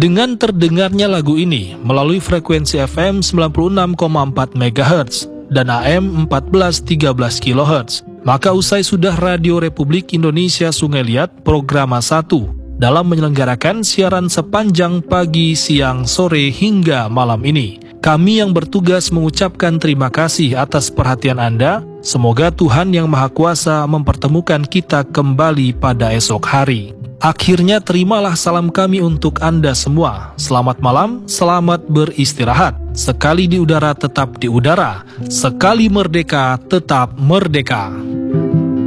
Dengan terdengarnya lagu ini melalui frekuensi FM 96,4 MHz dan AM 1413 kHz, maka usai sudah Radio Republik Indonesia Sungai Liat Programa 1 dalam menyelenggarakan siaran sepanjang pagi, siang, sore hingga malam ini. Kami yang bertugas mengucapkan terima kasih atas perhatian Anda. Semoga Tuhan Yang Maha Kuasa mempertemukan kita kembali pada esok hari. Akhirnya terimalah salam kami untuk Anda semua. Selamat malam, selamat beristirahat. Sekali di udara tetap di udara. Sekali merdeka tetap merdeka.